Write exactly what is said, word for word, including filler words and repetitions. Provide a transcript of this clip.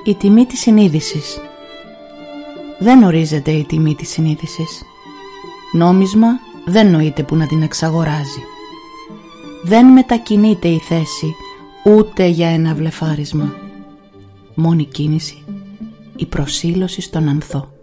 Η τιμή της συνείδησης. Δεν ορίζεται η τιμή της συνείδησης. Νόμισμα δεν νοείται που να την εξαγοράζει. Δεν μετακινείται η θέση ούτε για ένα βλεφάρισμα. Μόνη κίνηση η προσήλωση στον ανθό.